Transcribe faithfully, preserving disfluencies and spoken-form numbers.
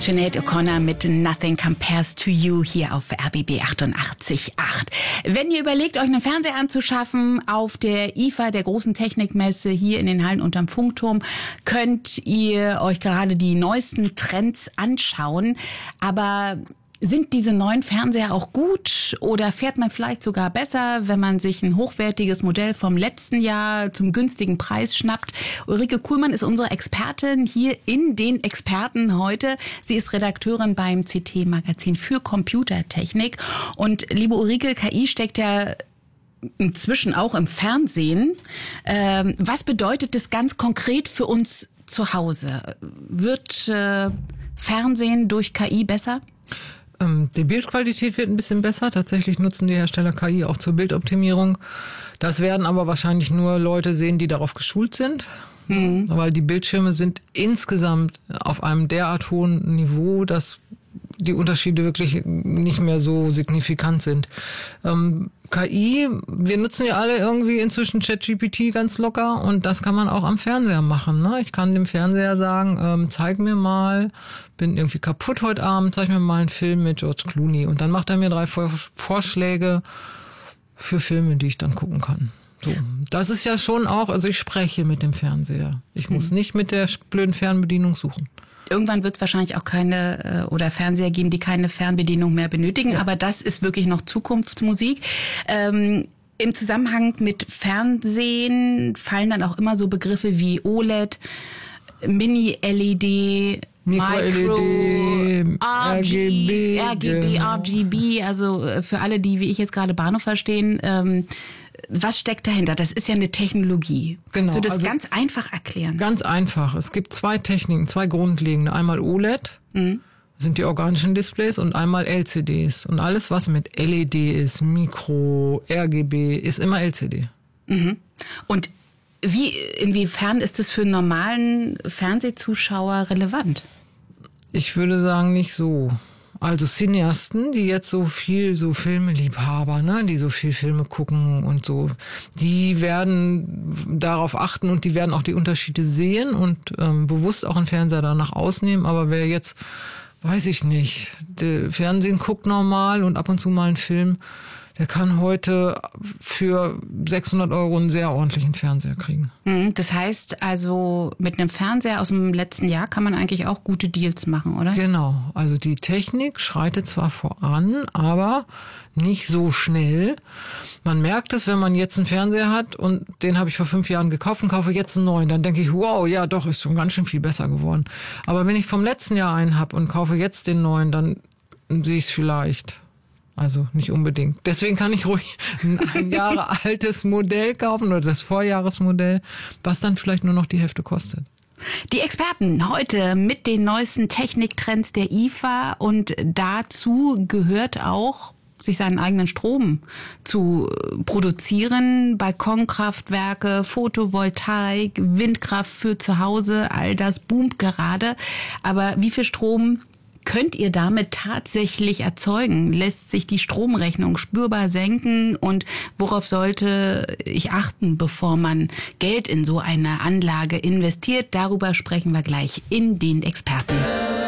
Sinead O'Connor mit Nothing Compares to You hier auf R B B achtundachtzig Komma acht. Wenn ihr überlegt, euch einen Fernseher anzuschaffen auf der I F A, der großen Technikmesse hier in den Hallen unterm Funkturm, könnt ihr euch gerade die neuesten Trends anschauen. Aber sind diese neuen Fernseher auch gut oder fährt man vielleicht sogar besser, wenn man sich ein hochwertiges Modell vom letzten Jahr zum günstigen Preis schnappt? Ulrike Kuhlmann ist unsere Expertin hier in den Experten heute. Sie ist Redakteurin beim C T-Magazin für Computertechnik. Und liebe Ulrike, K I steckt ja inzwischen auch im Fernsehen. Ähm, was bedeutet das ganz konkret für uns zu Hause? Wird äh, Fernsehen durch K I besser? Die Bildqualität wird ein bisschen besser. Tatsächlich nutzen die Hersteller K I auch zur Bildoptimierung. Das werden aber wahrscheinlich nur Leute sehen, die darauf geschult sind. Mhm. Weil die Bildschirme sind insgesamt auf einem derart hohen Niveau, dass die Unterschiede wirklich nicht mehr so signifikant sind. Ähm, K I, wir nutzen ja alle irgendwie inzwischen ChatGPT ganz locker und das kann man auch am Fernseher machen. Ne? Ich kann dem Fernseher sagen, ähm, zeig mir mal, bin irgendwie kaputt heute Abend, zeig mir mal einen Film mit George Clooney. Und dann macht er mir drei Vorschläge für Filme, die ich dann gucken kann. So, das ist ja schon auch, also ich spreche mit dem Fernseher. Ich muss hm. nicht mit der blöden Fernbedienung suchen. Irgendwann wird es wahrscheinlich auch keine oder Fernseher geben, die keine Fernbedienung mehr benötigen. Ja. Aber das ist wirklich noch Zukunftsmusik. Ähm, im Zusammenhang mit Fernsehen fallen dann auch immer so Begriffe wie O L E D, Mini-L E D, Micro, R G B, R G B, R G B. Also für alle, die wie ich jetzt gerade Bahnhof verstehen, ähm, was steckt dahinter? Das ist ja eine Technologie. Genau. Kannst du das also ganz einfach erklären? Ganz einfach. Es gibt zwei Techniken, zwei grundlegende. Einmal O L E D, mhm. sind die organischen Displays, und einmal L C Ds. Und alles, was mit L E D ist, Mikro, R G B, ist immer L C D. Mhm. Und wie, inwiefern ist das für einen normalen Fernsehzuschauer relevant? Ich würde sagen, nicht so. Also Cineasten, die jetzt so viel, so Filmeliebhaber, ne, die so viel Filme gucken und so, die werden darauf achten und die werden auch die Unterschiede sehen und ähm, bewusst auch einen Fernseher danach ausnehmen. Aber wer jetzt, weiß ich nicht, der Fernsehen guckt normal und ab und zu mal einen Film, der kann heute für sechshundert Euro einen sehr ordentlichen Fernseher kriegen. Das heißt also, mit einem Fernseher aus dem letzten Jahr kann man eigentlich auch gute Deals machen, oder? Genau. Also die Technik schreitet zwar voran, aber nicht so schnell. Man merkt es, wenn man jetzt einen Fernseher hat und den habe ich vor fünf Jahren gekauft und kaufe jetzt einen neuen. Dann denke ich, wow, ja doch, ist schon ganz schön viel besser geworden. Aber wenn ich vom letzten Jahr einen habe und kaufe jetzt den neuen, dann sehe ich es vielleicht. Also nicht unbedingt. Deswegen kann ich ruhig ein ein Jahre altes Modell kaufen oder das Vorjahresmodell, was dann vielleicht nur noch die Hälfte kostet. Die Experten heute mit den neuesten Techniktrends der I F A, und dazu gehört auch, sich seinen eigenen Strom zu produzieren, Balkonkraftwerke, Photovoltaik, Windkraft für zu Hause, all das boomt gerade. Aber wie viel Strom könnt ihr damit tatsächlich erzeugen? Lässt sich die Stromrechnung spürbar senken? Und worauf sollte ich achten, bevor man Geld in so eine Anlage investiert? Darüber sprechen wir gleich in den Experten.